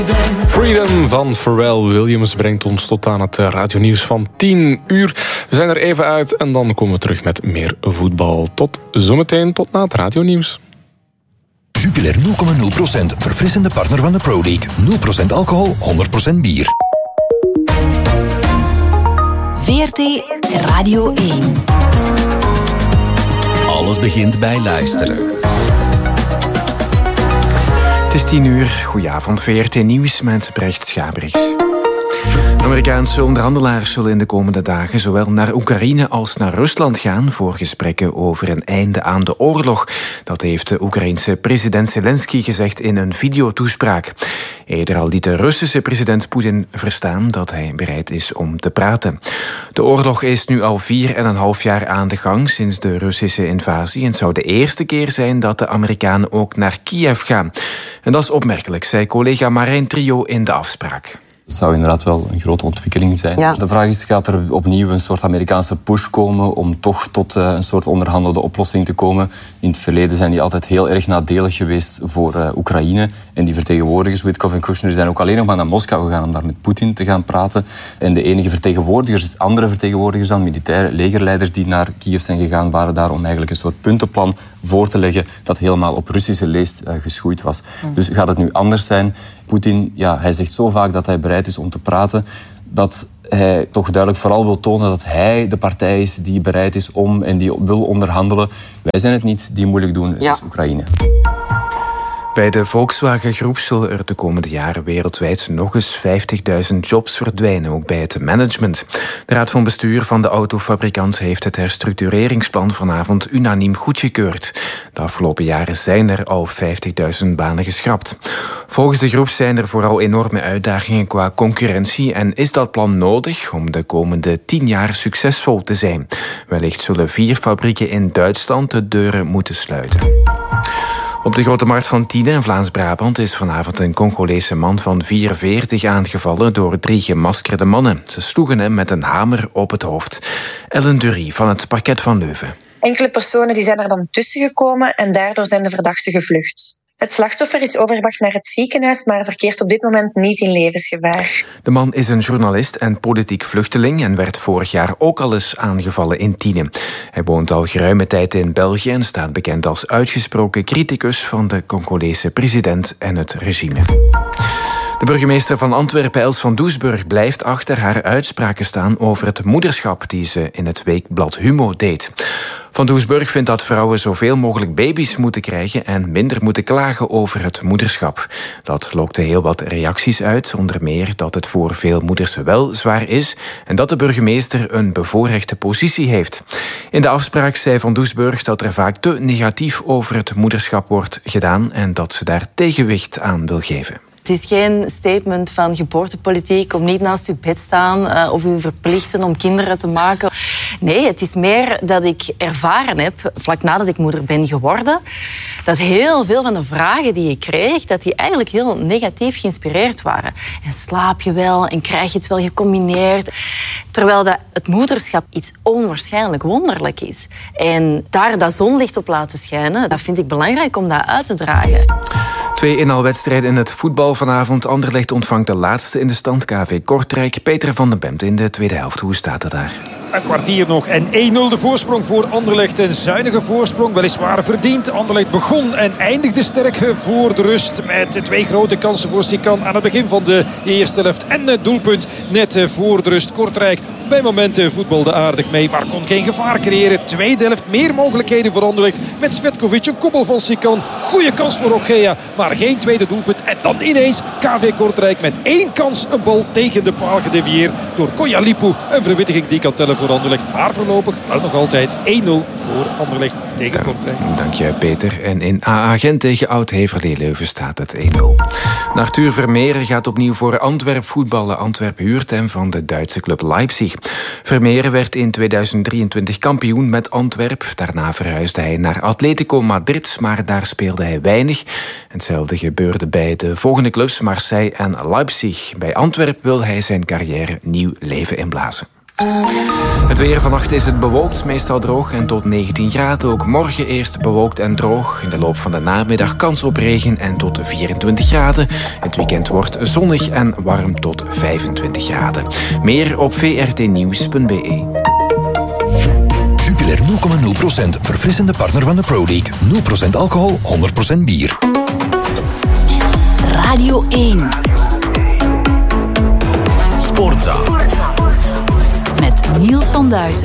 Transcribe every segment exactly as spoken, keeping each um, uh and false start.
Freedom van Pharrell Williams brengt ons tot aan het radionieuws van tien uur. We zijn er even uit en dan komen we terug met meer voetbal. Tot zometeen, tot na het radionieuws. Jupiler nul komma nul procent, verfrissende partner van de Pro League. nul procent alcohol, honderd procent bier. V R T Radio één. Alles begint bij luisteren. Het is tien uur. Goedenavond, V R T Nieuws met Brecht Schabriks. Amerikaanse onderhandelaars zullen in de komende dagen zowel naar Oekraïne als naar Rusland gaan voor gesprekken over een einde aan de oorlog. Dat heeft de Oekraïense president Zelensky gezegd in een videotoespraak. Eerder al liet de Russische president Poetin verstaan dat hij bereid is om te praten. De oorlog is nu al vier en een half jaar aan de gang sinds de Russische invasie en het zou de eerste keer zijn dat de Amerikanen ook naar Kiev gaan. En dat is opmerkelijk, zei collega Marijn Trio in de afspraak. Het zou inderdaad wel een grote ontwikkeling zijn. Ja. De vraag is, gaat er opnieuw een soort Amerikaanse push komen om toch tot uh, een soort onderhandelde oplossing te komen? In het verleden zijn die altijd heel erg nadelig geweest voor uh, Oekraïne. En die vertegenwoordigers, Witkoff en Kushner, zijn ook alleen nog maar naar Moskou gegaan om daar met Poetin te gaan praten. En de enige vertegenwoordigers, andere vertegenwoordigers dan, militaire legerleiders die naar Kiev zijn gegaan, waren daar om eigenlijk een soort puntenplan voor te leggen dat helemaal op Russische leest uh, geschoeid was. Mm. Dus gaat het nu anders zijn? Poetin, ja, hij zegt zo vaak dat hij bereid is om te praten, dat hij toch duidelijk vooral wil tonen dat hij de partij is die bereid is om en die wil onderhandelen. Wij zijn het niet die moeilijk doen, het ja. is Oekraïne. Bij de Volkswagen-groep zullen er de komende jaren wereldwijd nog eens vijftigduizend jobs verdwijnen, ook bij het management. De Raad van Bestuur van de autofabrikant heeft het herstructureringsplan vanavond unaniem goedgekeurd. De afgelopen jaren zijn er al vijftigduizend banen geschrapt. Volgens de groep zijn er vooral enorme uitdagingen qua concurrentie en is dat plan nodig om de komende tien jaar succesvol te zijn. Wellicht zullen vier fabrieken in Duitsland de deuren moeten sluiten. Op de Grote Markt van Tiene in Vlaams-Brabant is vanavond een Congolese man van vierenveertig aangevallen door drie gemaskerde mannen. Ze sloegen hem met een hamer op het hoofd. Ellen Dury van het parket van Leuven. Enkele personen die zijn er dan tussen gekomen en daardoor zijn de verdachten gevlucht. Het slachtoffer is overgebracht naar het ziekenhuis, maar verkeert op dit moment niet in levensgevaar. De man is een journalist en politiek vluchteling en werd vorig jaar ook al eens aangevallen in Tiene. Hij woont al geruime tijd in België en staat bekend als uitgesproken criticus van de Congolese president en het regime. De burgemeester van Antwerpen, Els van Doesburg, blijft achter haar uitspraken staan over het moederschap die ze in het weekblad Humo deed. Van Doesburg vindt dat vrouwen zoveel mogelijk baby's moeten krijgen en minder moeten klagen over het moederschap. Dat lokte heel wat reacties uit, onder meer dat het voor veel moeders wel zwaar is en dat de burgemeester een bevoorrechte positie heeft. In de afspraak zei Van Doesburg dat er vaak te negatief over het moederschap wordt gedaan en dat ze daar tegenwicht aan wil geven. Het is geen statement van geboortepolitiek om niet naast uw bed te staan uh, of u verplichten om kinderen te maken. Nee, het is meer dat ik ervaren heb, vlak nadat ik moeder ben geworden, dat heel veel van de vragen die ik kreeg, dat die eigenlijk heel negatief geïnspireerd waren. En slaap je wel en krijg je het wel gecombineerd? Terwijl dat het moederschap iets onwaarschijnlijk wonderlijk is. En daar dat zonlicht op laten schijnen, dat vind ik belangrijk om dat uit te dragen. Twee inhaalwedstrijden in het voetbal vanavond. Anderlecht ontvangt de laatste in de stand, K V Kortrijk. Peter van den Bemt in de tweede helft. Hoe staat het daar? Een kwartier nog en één nul de voorsprong voor Anderlecht. Een zuinige voorsprong, weliswaar verdiend. Anderlecht begon en eindigde sterk voor de rust. Met twee grote kansen voor Sikan aan het begin van de eerste helft. En het doelpunt net voor de rust. Kortrijk bij momenten voetbalde aardig mee, maar kon geen gevaar creëren. Tweede helft, meer mogelijkheden voor Anderlecht. Met Svetkovic, een koppel van Sikan. Goeie kans voor Ogea, maar geen tweede doelpunt. En dan ineens K V Kortrijk met één kans een bal tegen de paal gedevieerd door Koyalipu. Een verwittiging die kan tellen voor Anderlecht. Maar voorlopig wel nog altijd één nul voor Anderlecht tegen Kortrijk. Dank je, Peter. En in A A Gent tegen Oud-Heverlee Leuven staat het één nul. Arthur Vermeer gaat opnieuw voor Antwerp voetballen. Antwerpen huurt hem van de Duitse club Leipzig. Vermeer werd in tweeduizend drieëntwintig kampioen met Antwerp. Daarna verhuisde hij naar Atletico Madrid, maar daar speelde hij weinig. Hetzelfde gebeurde bij de volgende clubs Marseille en Leipzig. Bij Antwerp wil hij zijn carrière nieuw leven inblazen. Het weer vannacht is het bewolkt, meestal droog en tot negentien graden. Ook morgen eerst bewolkt en droog. In de loop van de namiddag kans op regen en tot vierentwintig graden. Het weekend wordt zonnig en warm tot vijfentwintig graden. Meer op v r t nieuws punt b e. Jupiler nul komma nul procent, verfrissende partner van de Pro League. nul procent alcohol, honderd procent bier. Radio één. Sportza. Met Niels van Duizen.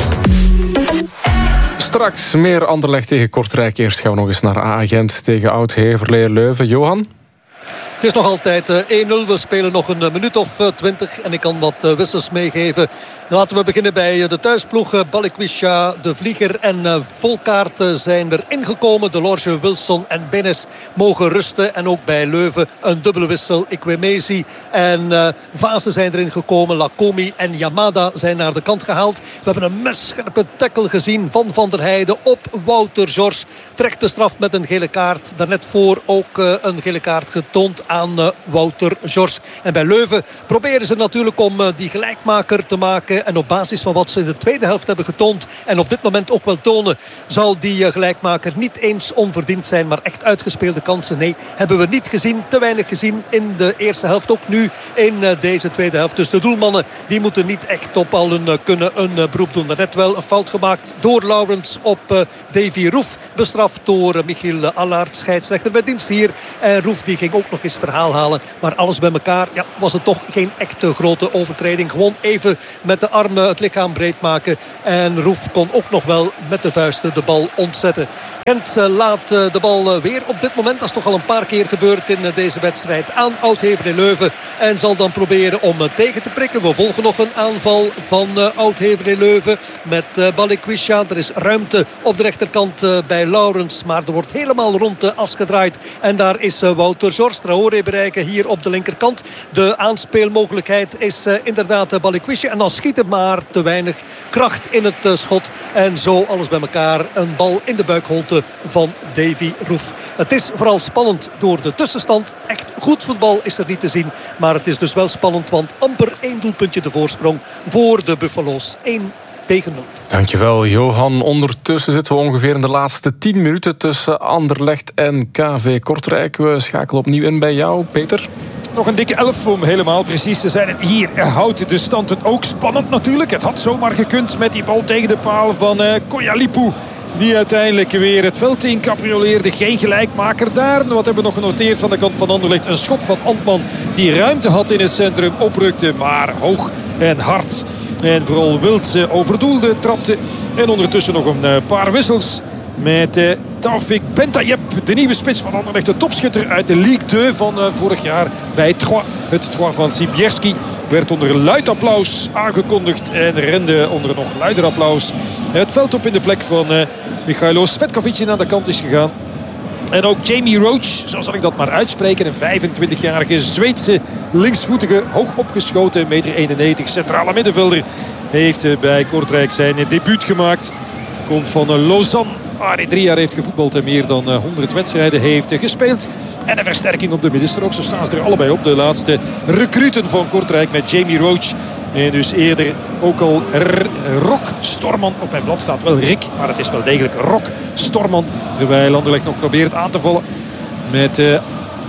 Straks meer Anderlecht tegen Kortrijk. Eerst gaan we nog eens naar A-Gent tegen Oud-Heverlee Leuven. Johan? Het is nog altijd één nul. We spelen nog een minuut of twintig. En ik kan wat wissels meegeven. Laten we beginnen bij de thuisploeg. Balikwisha, De Vlieger en Volkaart zijn er ingekomen. De Lorge, Wilson en Benes mogen rusten. En ook bij Leuven een dubbele wissel. Ikwemezi en uh, Vase zijn erin gekomen. Lakomi en Yamada zijn naar de kant gehaald. We hebben een messcherpe tackle gezien van Van der Heijden op Wouter George. Terecht bestraft met een gele kaart. Daarnet voor ook uh, een gele kaart getoond aan uh, Wouter George. En bij Leuven proberen ze natuurlijk om uh, die gelijkmaker te maken. En op basis van wat ze in de tweede helft hebben getoond en op dit moment ook wel tonen, zal die uh, gelijkmaker niet eens onverdiend zijn, maar echt uitgespeelde kansen. Nee, hebben we niet gezien. Te weinig gezien in de eerste helft. Ook nu in uh, deze tweede helft. Dus de doelmannen die moeten niet echt op al hun uh, kunnen een uh, beroep doen. Daarnet wel een fout gemaakt door Laurens op uh, Davy Roef. Bestraft door uh, Michiel Allard, scheidsrechter bij dienst hier. En Roef die ging ook nog eens verhaal halen. Maar alles bij elkaar, ja, was het toch geen echte grote overtreding. Gewoon even met de armen het lichaam breed maken. En Roef kon ook nog wel met de vuisten de bal ontzetten. Gent uh, laat uh, de bal uh, weer op dit moment, dat is toch al een paar keer gebeurd in uh, deze wedstrijd, aan Oud-Heverlee Leuven. En zal dan proberen om uh, tegen te prikken. We volgen nog een aanval van uh, Oud-Heverlee Leuven met uh, Balikwisha. Er is ruimte op de rechterkant uh, bij Laurens. Maar er wordt helemaal rond de as gedraaid. En daar is uh, Wouter George. Traoré bereiken hier op de linkerkant. De aanspeelmogelijkheid is uh, inderdaad uh, Balikwisha. En dan schiet het maar te weinig kracht in het uh, schot. En zo alles bij elkaar een bal in de buikholte van Davy Roef. Het is vooral spannend door de tussenstand. Echt goed voetbal is er niet te zien. Maar het is dus wel spannend, want amper één doelpuntje de voorsprong voor de Buffalo's. één tegen nul. Dankjewel, Johan. Ondertussen zitten we ongeveer in de laatste tien minuten tussen Anderlecht en K V Kortrijk. We schakelen opnieuw in bij jou, Peter. Nog een dikke elf om helemaal precies te zijn. En hier houdt de stand het ook spannend natuurlijk. Het had zomaar gekund met die bal tegen de paal van uh, Koyalipu. Die uiteindelijk weer het veld in caprioleerde. Geen gelijkmaker daar. Wat hebben we nog genoteerd van de kant van Anderlecht? Een schot van Antman die ruimte had in het centrum. Oprukte, maar hoog en hard. En vooral wild overdoelde, trapte. En ondertussen nog een paar wissels. Met uh, Taufik Bentayeb, de nieuwe spits van Anderlecht. De topschutter uit de Ligue twee van uh, vorig jaar bij Troyes. Het Troyes van Sibierski werd onder luid applaus aangekondigd. En rende onder nog luider applaus het veld op in de plek van uh, Michailo Svetkovic die aan de kant is gegaan. En ook Jamie Roach, zo zal ik dat maar uitspreken. Een vijfentwintigjarige Zweedse linksvoetige, hoog opgeschoten, een meter eenennegentig centrale middenvelder. Heeft bij Kortrijk zijn debuut gemaakt. Komt van Lausanne, waar hij drie jaar heeft gevoetbald en meer dan honderd wedstrijden heeft gespeeld. En een versterking op de middenstrook. Zo staan ze er allebei op. De laatste recruten van Kortrijk met Jamie Roach. En dus eerder ook al Rock Storman. Op mijn blad staat wel Rick, maar het is wel degelijk Rock Storman. Terwijl Anderlecht nog probeert aan te vallen. Met uh,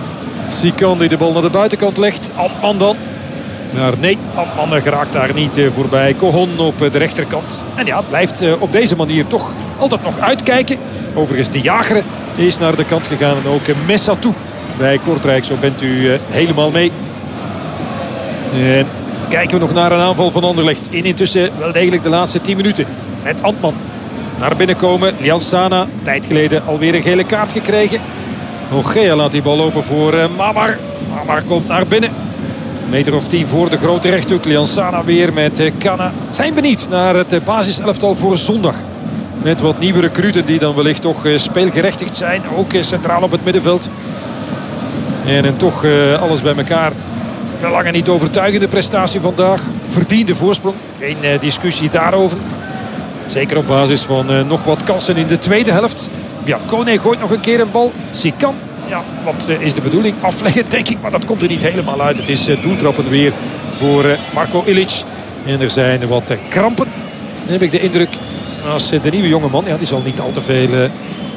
Sikan die de bal naar de buitenkant legt. Altman dan. Maar nee, Altman geraakt daar niet uh, voorbij. Cohon op uh, de rechterkant. En ja, het blijft uh, op deze manier toch altijd nog uitkijken. Overigens, de Jager is naar de kant gegaan. En ook uh, Messatou bij Kortrijk. Zo bent u uh, helemaal mee. En kijken we nog naar een aanval van Anderlecht. In intussen wel degelijk de laatste tien minuten. Met Antman naar binnen komen. Liansana, tijd geleden alweer een gele kaart gekregen. Ogea laat die bal lopen voor uh, Mamar. Mamar komt naar binnen. Een meter of tien voor de grote rechthoek. Liansana weer met uh, Kana. Zijn benieuwd naar het uh, basiselftal voor zondag. Met wat nieuwe recruten die dan wellicht toch uh, speelgerechtigd zijn. Ook uh, centraal op het middenveld. En, en toch uh, alles bij elkaar. Een lange niet overtuigende prestatie vandaag. Verdiende voorsprong. Geen uh, discussie daarover. Zeker op basis van uh, nog wat kansen in de tweede helft. Biancone gooit nog een keer een bal. Sikan. Ja, wat uh, is de bedoeling? Afleggen denk ik, maar dat komt er niet helemaal uit. Het is uh, doeltrappen weer voor uh, Marko Ilic. En er zijn wat krampen, heb ik de indruk. Als de nieuwe jongeman, ja, die zal niet al te veel uh,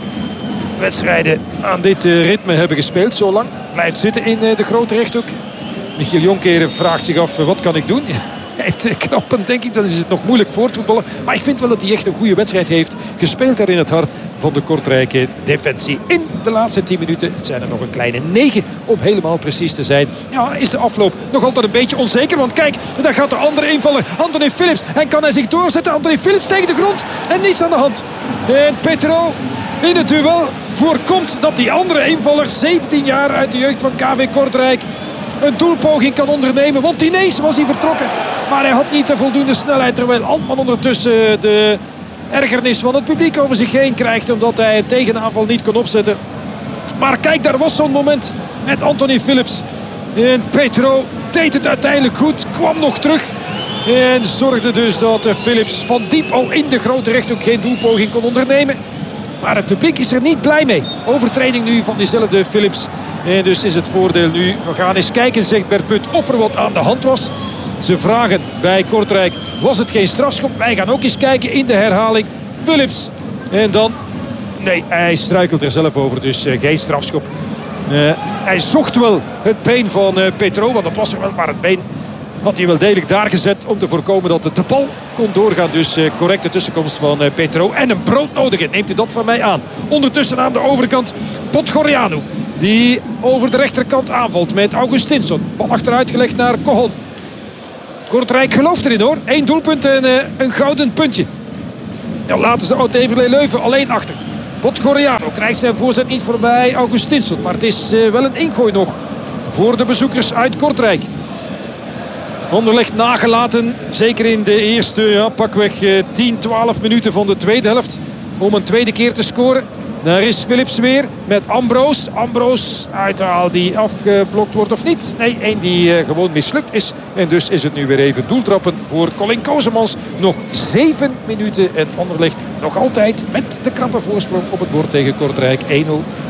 wedstrijden aan dit uh, ritme hebben gespeeld. Zo lang blijft zitten in uh, de grote rechthoek. Michiel Jonkeren vraagt zich af, uh, wat kan ik doen? Hij heeft uh, krampen, denk ik. Dan is het nog moeilijk voor te voetballen. Maar ik vind wel dat hij echt een goede wedstrijd heeft gespeeld daar in het hart van de Kortrijke defensie. In de laatste tien minuten, het zijn er nog een kleine negen om helemaal precies te zijn. Ja, is de afloop nog altijd een beetje onzeker. Want kijk, daar gaat de andere invaller, Anthony Philips. En kan hij zich doorzetten? Anthony Philips tegen de grond en niets aan de hand. En Petro in het duel voorkomt dat die andere invaller, zeventien jaar uit de jeugd van K V Kortrijk, een doelpoging kan ondernemen. Want ineens was hij vertrokken. Maar hij had niet de voldoende snelheid. Terwijl Antman ondertussen de ergernis van het publiek over zich heen krijgt. Omdat hij een tegenaanval niet kon opzetten. Maar kijk, daar was zo'n moment met Anthony Philips. En Petro deed het uiteindelijk goed. Kwam nog terug. En zorgde dus dat Philips van diep al in de grote rechthoek geen doelpoging kon ondernemen. Maar het publiek is er niet blij mee. Overtreding nu van diezelfde Philips. En dus is het voordeel nu. We gaan eens kijken, zegt Bert Put, of er wat aan de hand was. Ze vragen bij Kortrijk, was het geen strafschop? Wij gaan ook eens kijken in de herhaling. Philips. En dan... Nee, hij struikelt er zelf over, dus uh, geen strafschop. Uh, hij zocht wel het been van uh, Petro, want dat was er wel, maar het been had hij wel degelijk daar gezet om te voorkomen dat de bal kon doorgaan. Dus uh, correcte tussenkomst van uh, Petro. En een broodnodige, neemt u dat van mij aan. Ondertussen aan de overkant Podgorianu, die over de rechterkant aanvalt met Augustinsson. Bal achteruit gelegd naar Cohon. Kortrijk gelooft erin hoor. Eén doelpunt en uh, een gouden puntje. Ja, laten ze Oud-Everlee Leuven alleen achter. Podgorianu krijgt zijn voorzet niet voorbij Augustinsson. Maar het is uh, wel een ingooi nog voor de bezoekers uit Kortrijk. Anderlecht nagelaten. Zeker in de eerste ja, pakweg uh, tien, twaalf minuten van de tweede helft. Om een tweede keer te scoren. Daar is Philips weer met Ambroos. Ambroos uithaal die afgeblokt wordt of niet. Nee, één die uh, gewoon mislukt is. En dus is het nu weer even doeltrappen voor Colin Kozemans. Nog zeven minuten en Anderlecht nog altijd met de krappe voorsprong op het bord tegen Kortrijk één nul.